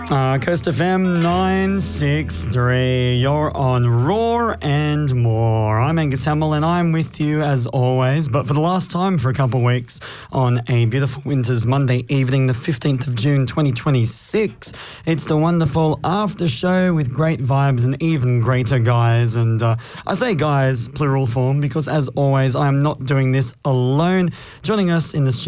Coast FM 963. You're on Roar and More. I'm Angus Hamill and I'm with you as always, but for the last time for a couple of weeks on a beautiful winter's Monday evening, the 15th of June 2026. It's the wonderful after show with great vibes and even greater guys. And I say guys, plural form, because as always, I'm not doing this alone. Joining us in the studio